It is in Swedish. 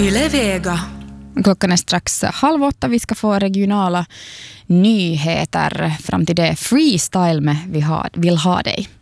Yle Vega. Klockan är strax 7:30. Vi ska få regionala nyheter. Fram till det freestyle med Vill ha dig.